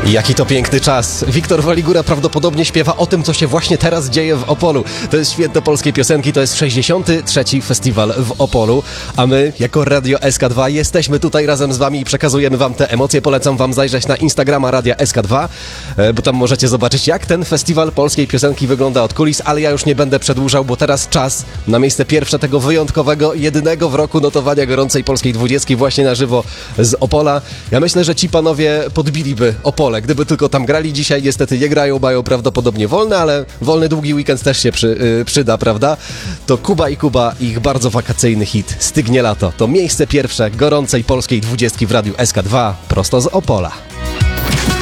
Jaki to piękny czas. Wiktor Waligura prawdopodobnie śpiewa o tym, co się właśnie teraz dzieje w Opolu. To jest Święto Polskiej Piosenki, to jest 63. festiwal w Opolu, a my jako Radio SK2 jesteśmy tutaj razem z wami i przekazujemy wam te emocje. Polecam wam zajrzeć na Instagrama Radia SK2, bo tam możecie zobaczyć, jak ten festiwal polskiej piosenki wygląda od kulis, ale ja już nie będę przedłużał, bo teraz czas na miejsce pierwsze tego wyjątkowego, jedynego w roku notowania gorącej polskiej 20 właśnie na żywo z Opola. Ja myślę, że ci panowie podbiliby Opole, gdyby tylko tam grali. Dzisiaj niestety nie grają, mają prawdopodobnie wolne, ale wolny długi weekend też się przyda, prawda? To Kuba i Kuba, ich bardzo wakacyjny hit Stygnie lato. To miejsce pierwsze gorącej polskiej 20 w Radiu SK2 prosto z Opola.